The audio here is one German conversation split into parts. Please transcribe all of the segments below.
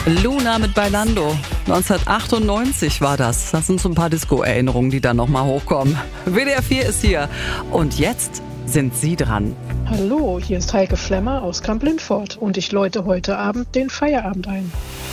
Luna mit Bailando. 1998 war das. Das sind so ein paar Disco-Erinnerungen, die da nochmal hochkommen. WDR 4 ist hier. Und jetzt sind Sie dran. Hallo, hier ist Heike Flemmer aus Kamp-Lintfort und ich läute heute Abend den Feierabend ein.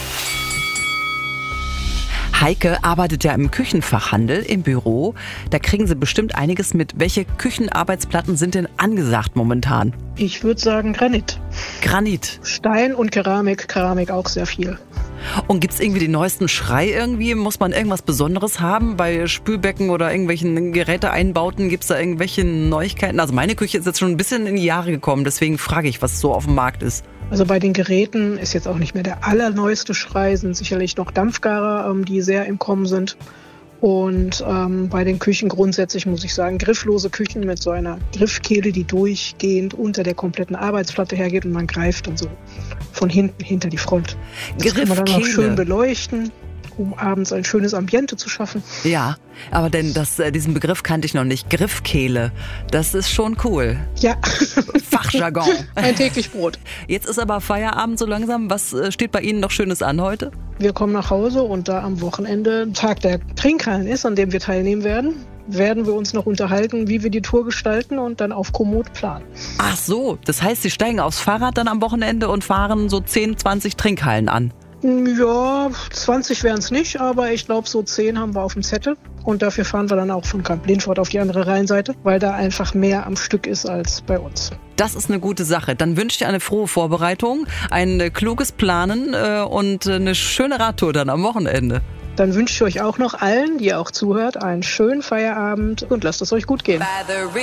Heike arbeitet ja im Küchenfachhandel im Büro. Da kriegen Sie bestimmt einiges mit. Welche Küchenarbeitsplatten sind denn angesagt momentan? Ich würde sagen Granit. Granit. Stein und Keramik. Keramik auch sehr viel. Und gibt's irgendwie den neuesten Schrei irgendwie? Muss man irgendwas Besonderes haben? Bei Spülbecken oder irgendwelchen Geräteeinbauten gibt's da irgendwelche Neuigkeiten? Also meine Küche ist jetzt schon ein bisschen in die Jahre gekommen, deswegen frage ich, was so auf dem Markt ist. Also bei den Geräten ist jetzt auch nicht mehr der allerneueste Schrei, sind sicherlich noch Dampfgarer, die sehr im Kommen sind. Und bei den Küchen grundsätzlich muss ich sagen, grifflose Küchen mit so einer Griffkehle, die durchgehend unter der kompletten Arbeitsplatte hergeht und man greift dann so von hinten hinter die Front. Das kann man dann auch schön beleuchten, um abends ein schönes Ambiente zu schaffen. Ja, aber denn diesen Begriff kannte ich noch nicht. Griffkehle, das ist schon cool. Ja. Fachjargon. Ein täglich Brot. Jetzt ist aber Feierabend so langsam. Was steht bei Ihnen noch Schönes an heute? Wir kommen nach Hause und da am Wochenende Tag der Trinkhallen ist, an dem wir teilnehmen werden wir uns noch unterhalten, wie wir die Tour gestalten und dann auf Komoot planen. Ach so, das heißt, Sie steigen aufs Fahrrad dann am Wochenende und fahren so 10, 20 Trinkhallen an? Ja, 20 wären es nicht, aber ich glaube, so 10 haben wir auf dem Zettel. Und dafür fahren wir dann auch von Kamp-Lintfort auf die andere Rheinseite, weil da einfach mehr am Stück ist als bei uns. Das ist eine gute Sache. Dann wünsche ich dir eine frohe Vorbereitung, ein kluges Planen und eine schöne Radtour dann am Wochenende. Dann wünsche ich euch auch noch allen, die ihr auch zuhört, einen schönen Feierabend und lasst es euch gut gehen.